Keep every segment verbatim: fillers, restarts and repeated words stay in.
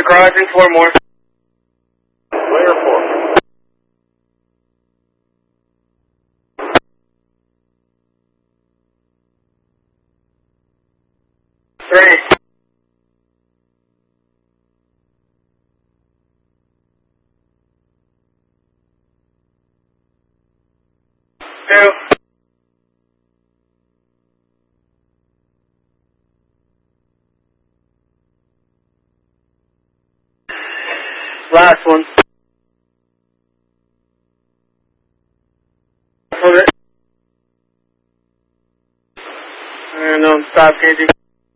crossing, four more. Clear four. Three. Two. Last one. Okay. And um, stop gauging.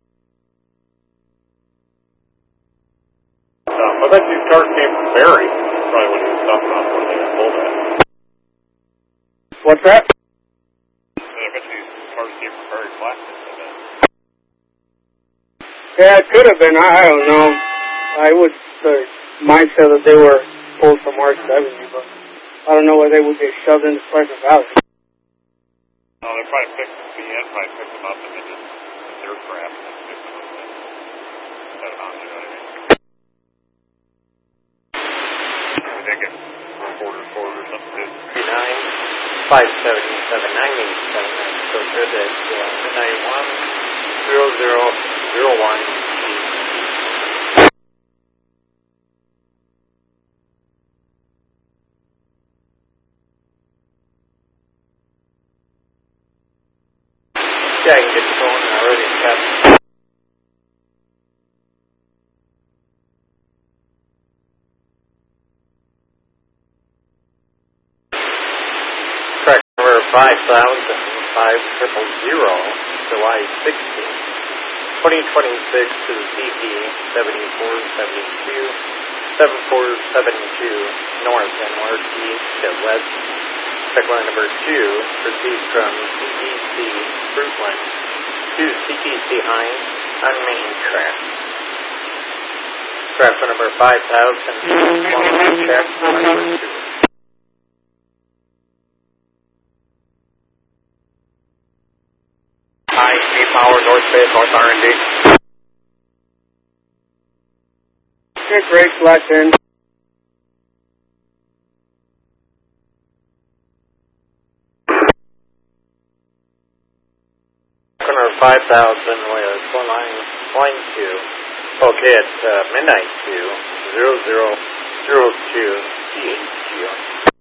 Um, I bet these cars came from Barry. Probably when he was stopping off when they got pulled at. What's that? I bet these cars came from Barry Plastics, I bet. Yeah, it could have been. I, I don't know. I was the mindset that they were pulled from Arch Avenue, but I don't know why they would get shoved into Pleasant Valley. Oh, they probably picked the end, probably picked them up and they just put their crap and then picked them up and set them out, you know what I mean? I think it's quarter forward or something. three nine, five seven seven, nine eight seven. That's still good. That's uh, nine one, zero zero, zero one. Yeah, I can get it going already. Got track number five thousand, five triple zero, July sixteenth, twenty twenty-six to the C P seventy-four seventy-two, seventy-four seventy-two, north N R T to west. Check line number two, proceeds from C T C Fruitland to C T C Hines on main track. Track number five thousand, check number two. Hi, C-Power, North Bay, North R and D. Good break, left end. Corner five thousand with one line, line two. Okay, at uh, midnight two, zero zero zero two, C H G.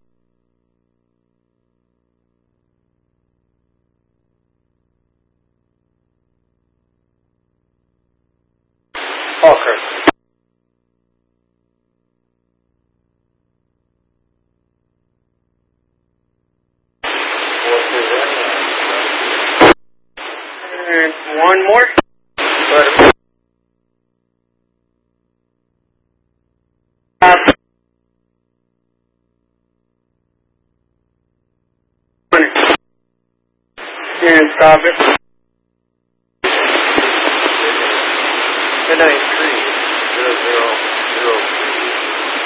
Walker. And one more. Right. Uh, and stop it. Midnight three.